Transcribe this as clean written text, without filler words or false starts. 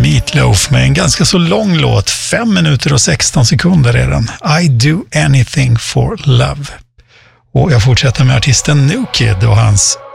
Meat Loaf med en ganska så lång låt, 5 minuter och 16 sekunder är den. I do anything for love. Och jag fortsätter med artisten New Kid och hans